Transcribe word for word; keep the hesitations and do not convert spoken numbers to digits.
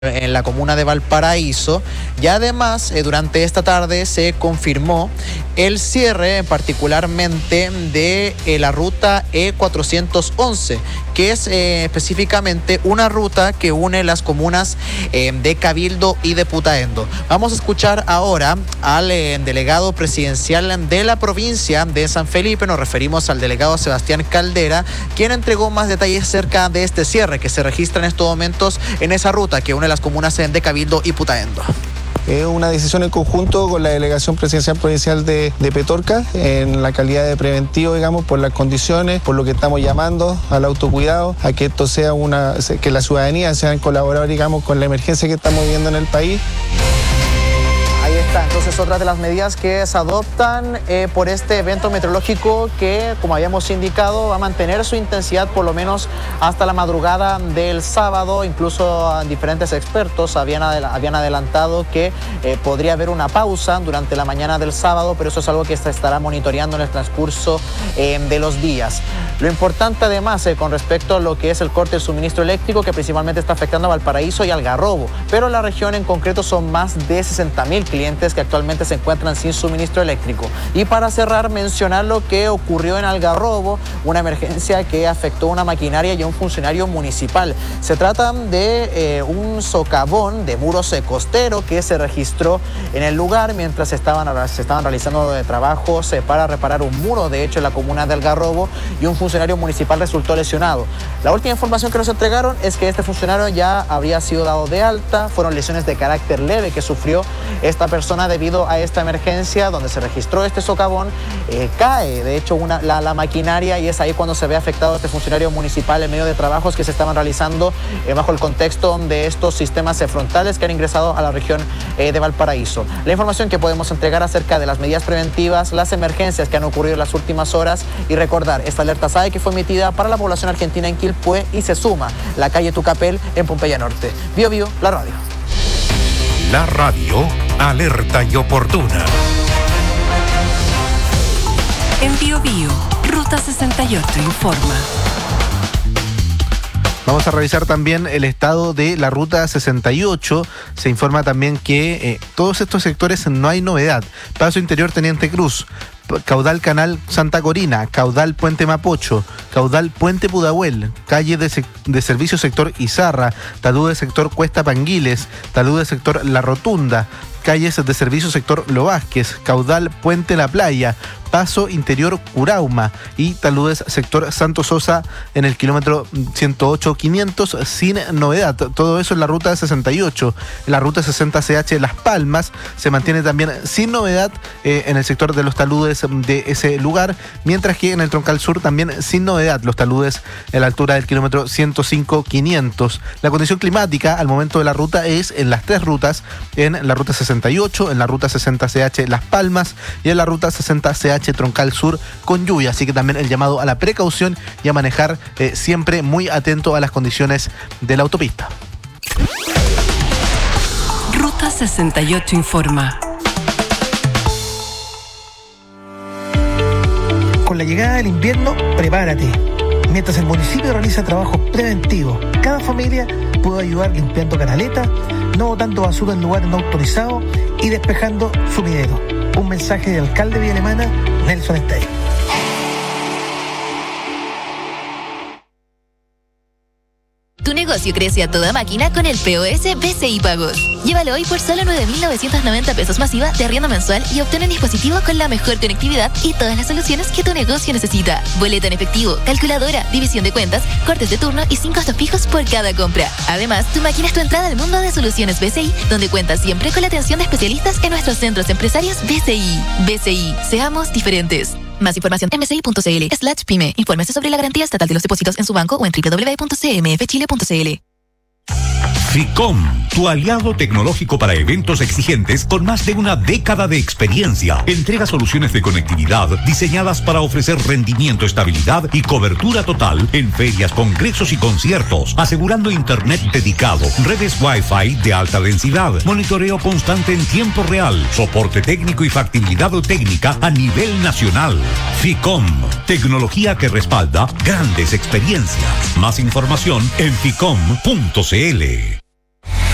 en la comuna de Valparaíso, y además eh, durante esta tarde se confirmó el cierre particularmente de eh, la ruta E cuatrocientos once, que es eh, específicamente una ruta que une las comunas eh, de Cabildo y de Putaendo. Vamos a escuchar ahora al eh, delegado presidencial de la provincia de San Felipe, nos referimos al delegado Sebastián Caldera, quien entregó más detalles acerca de este cierre que se registra en estos momentos en esa ruta que une las comunas de Cabildo y Putaendo. Es una decisión en conjunto con la Delegación Presidencial Provincial de, de Petorca, en la calidad de preventivo, digamos, por las condiciones, por lo que estamos llamando al autocuidado, a que esto sea una, que la ciudadanía sea colaborador, digamos, con la emergencia que estamos viviendo en el país. Ahí está, entonces otra de las medidas que se adoptan eh, por este evento meteorológico que, como habíamos indicado, va a mantener su intensidad por lo menos hasta la madrugada del sábado. Incluso diferentes expertos habían, adel habían adelantado que eh, podría haber una pausa durante la mañana del sábado, pero eso es algo que se estará monitoreando en el transcurso eh, de los días. Lo importante además eh, con respecto a lo que es el corte del suministro eléctrico, que principalmente está afectando a Valparaíso y Algarrobo, pero la región en concreto son más de sesenta mil clientes que actualmente se encuentran sin suministro eléctrico. Y para cerrar, mencionar lo que ocurrió en Algarrobo, una emergencia que afectó una maquinaria y a un funcionario municipal. Se trata de eh, un socavón de muros costero que se registró en el lugar mientras estaban, se estaban realizando trabajos eh, para reparar un muro, de hecho, en la comuna de Algarrobo, y un funcionario municipal resultó lesionado. La última información que nos entregaron es que este funcionario ya había sido dado de alta, fueron lesiones de carácter leve que sufrió esta persona debido a esta emergencia donde se registró este socavón. Eh, cae de hecho una, la, la maquinaria, y es ahí cuando se ve afectado este funcionario municipal en medio de trabajos que se estaban realizando eh, bajo el contexto de estos sistemas eh, frontales que han ingresado a la región eh, de Valparaíso. La información que podemos entregar acerca de las medidas preventivas, las emergencias que han ocurrido en las últimas horas, y recordar esta alerta S A E que fue emitida para la población argentina en Quilpué y se suma la calle Tucapel en Pompeya Norte. Bio Bio, la radio. La radio alerta y oportuna. En Bio Bio, Ruta sesenta y ocho informa. Vamos a revisar también el estado de la Ruta sesenta y ocho. Se informa también que eh, todos estos sectores no hay novedad. Paso Interior Teniente Cruz, Caudal Canal Santa Corina, Caudal Puente Mapocho, Caudal Puente Pudahuel, calle de, sec de servicio sector Izarra, talud de sector Cuesta Panguiles, talud de sector La Rotunda, calles de servicio sector Lo Vázquez, Caudal Puente La Playa, Paso Interior Curauma y taludes sector Santo Sosa en el kilómetro ciento ocho quinientos sin novedad. Todo eso en la Ruta sesenta y ocho. En la Ruta sesenta C H Las Palmas se mantiene también sin novedad eh, en el sector de los taludes de ese lugar, mientras que en el Troncal Sur también sin novedad los taludes en la altura del kilómetro ciento cinco quinientos. La condición climática al momento de la ruta es en las tres rutas, en la Ruta sesenta y ocho, en la Ruta sesenta C H Las Palmas y en la Ruta sesenta C H Troncal Sur con lluvia, así que también el llamado a la precaución y a manejar eh, siempre muy atento a las condiciones de la autopista. Ruta sesenta y ocho informa. Con la llegada del invierno, prepárate. Mientras el municipio realiza trabajos preventivos, cada familia puede ayudar limpiando canaletas, no botando basura en lugares no autorizados y despejando sumidero. Un mensaje del alcalde de Villa Alemana, Nelson Stein. Tu negocio crece a toda máquina con el P O S B C I Pagos. Llévalo hoy por solo nueve mil novecientos noventa pesos masiva de arriendo mensual y obtén un dispositivo con la mejor conectividad y todas las soluciones que tu negocio necesita. Boleta en efectivo, calculadora, división de cuentas, cortes de turno y sin costos fijos por cada compra. Además, tu máquina es tu entrada al mundo de soluciones B C I, donde cuentas siempre con la atención de especialistas en nuestros centros empresarios B C I. B C I, seamos diferentes. Más información en bci.cl slash pyme. Infórmese sobre la garantía estatal de los depósitos en su banco o en doble u doble u doble u punto c m f chile punto c l. FICOM, tu aliado tecnológico para eventos exigentes con más de una década de experiencia. Entrega soluciones de conectividad diseñadas para ofrecer rendimiento, estabilidad y cobertura total en ferias, congresos y conciertos, asegurando internet dedicado, redes Wi-Fi de alta densidad, monitoreo constante en tiempo real, soporte técnico y factibilidad técnica a nivel nacional. FICOM, tecnología que respalda grandes experiencias. Más información en ficom punto c l.